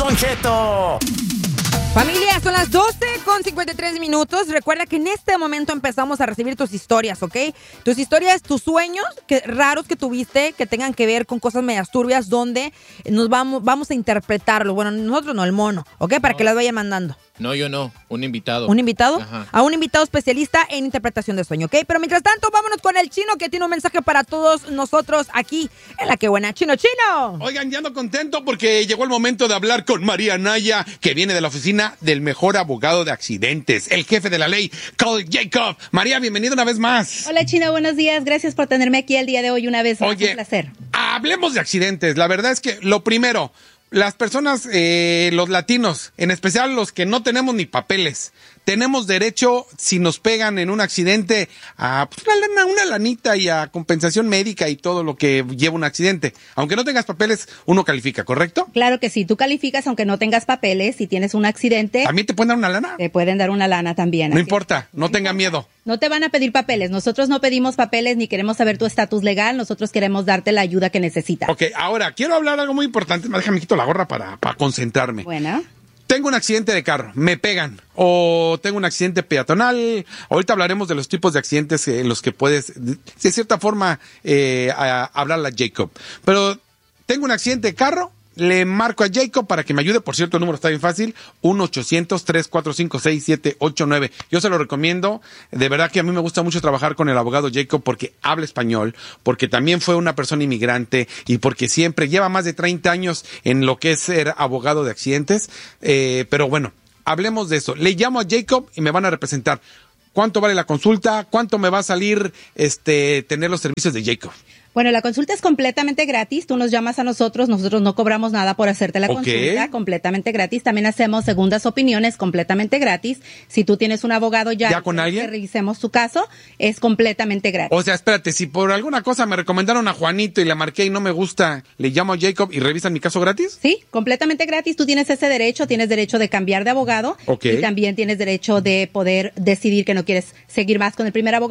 Don Cheto. Familia, son las 12:53. Recuerda que en este momento empezamos a recibir tus historias, ¿ok? Tus historias, tus sueños raros que tuviste, que tengan que ver con cosas medias turbias, donde nos vamos a interpretarlo. Bueno, nosotros no, el mono, ¿ok? Para que las vayan mandando. No, yo no. Un invitado. ¿Un invitado? Ajá. A un invitado especialista en interpretación de sueño, ¿ok? Pero mientras tanto, vámonos con el Chino, que tiene un mensaje para todos nosotros aquí en La Que Buena. ¡Chino! Oigan, ya ando contento porque llegó el momento de hablar con María Anaya, que viene de la oficina del mejor abogado de accidentes, el jefe de la ley, Carl Jacob. María, bienvenida una vez más. Hola, Chino, buenos días. Gracias por tenerme aquí el día de hoy una vez más. Oye, un placer. Hablemos de accidentes. La verdad es que lo primero, las personas, los latinos, en especial los que no tenemos ni papeles, tenemos derecho, si nos pegan en un accidente, a pues, una lanita y a compensación médica y todo lo que lleva un accidente. Aunque no tengas papeles, uno califica, ¿correcto? Claro que sí, tú calificas aunque no tengas papeles. Si tienes un accidente, ¿También te pueden dar una lana? te pueden dar una lana también. No así importa, no tenga miedo. No te van a pedir papeles. Nosotros no pedimos papeles ni queremos saber tu estatus legal. Nosotros queremos darte la ayuda que necesitas. Ok, ahora, quiero hablar algo muy importante. Déjame quito la gorra para concentrarme. Bueno. Tengo un accidente de carro, me pegan, o tengo un accidente peatonal. Ahorita hablaremos de los tipos de accidentes en los que puedes, de cierta forma, hablarle a Jacob. Pero tengo un accidente de carro, le marco a Jacob para que me ayude. Por cierto, el número está bien fácil, 1-800-345-6789. Yo se lo recomiendo. De verdad que a mí me gusta mucho trabajar con el abogado Jacob porque habla español, porque también fue una persona inmigrante y porque siempre lleva más de 30 años en lo que es ser abogado de accidentes. Pero bueno, hablemos de eso. Le llamo a Jacob y me van a representar. ¿Cuánto vale la consulta? ¿Cuánto me va a salir tener los servicios de Jacob? Bueno, la consulta es completamente gratis. Tú nos llamas a nosotros no cobramos nada por hacerte la consulta, completamente gratis. También hacemos segundas opiniones completamente gratis. Si tú tienes un abogado ¿Ya con alguien? que revisemos tu caso, es completamente gratis. O sea, espérate, si por alguna cosa me recomendaron a Juanito y le marqué y no me gusta, ¿le llamo a Jacob y revisan mi caso gratis? Sí, completamente gratis. Tú tienes ese derecho, tienes derecho de cambiar de abogado. Ok. Y también tienes derecho de poder decidir que no quieres seguir más con el primer abogado.